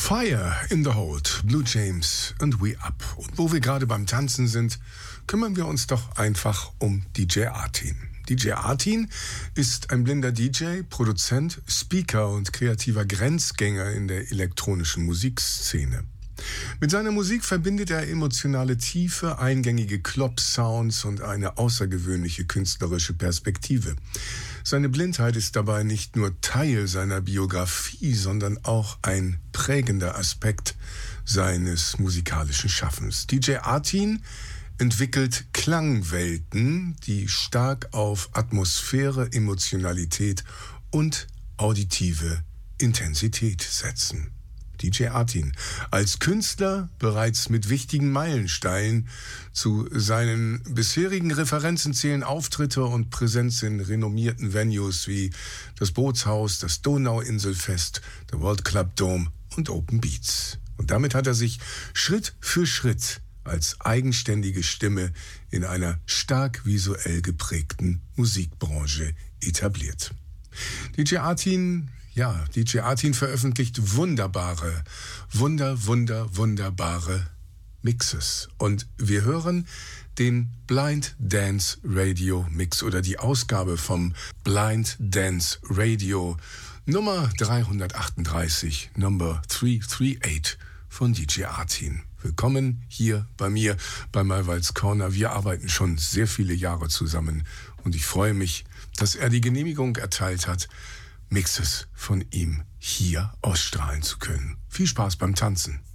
Fire in the Hold, Blue James und We Up. Und wo wir gerade beim Tanzen sind, kümmern wir uns doch einfach um DJ Artin. DJ Artin ist ein blinder DJ, Produzent, Speaker und kreativer Grenzgänger in der elektronischen Musikszene. Mit seiner Musik verbindet er emotionale Tiefe, eingängige Klop-Sounds und eine außergewöhnliche künstlerische Perspektive. Seine Blindheit ist dabei nicht nur Teil seiner Biografie, sondern auch ein prägender Aspekt seines musikalischen Schaffens. DJ Artin entwickelt Klangwelten, die stark auf Atmosphäre, Emotionalität und auditive Intensität setzen. DJ Artin, als Künstler bereits mit wichtigen Meilensteinen. Zu seinen bisherigen Referenzen zählen Auftritte und Präsenz in renommierten Venues wie das Bootshaus, das Donauinselfest, der World Club Dome und Open Beats. Und damit hat er sich Schritt für Schritt als eigenständige Stimme in einer stark visuell geprägten Musikbranche etabliert. DJ Artin veröffentlicht wunderbare Mixes. Und wir hören den Blind Dance Radio Mix oder die Ausgabe vom Blind Dance Radio Nummer 338, Number 338 von DJ Artin. Willkommen hier bei mir bei Malwalds Corner. Wir arbeiten schon sehr viele Jahre zusammen und ich freue mich, dass er die Genehmigung erteilt hat, Mixes von ihm hier ausstrahlen zu können. Viel Spaß beim Tanzen.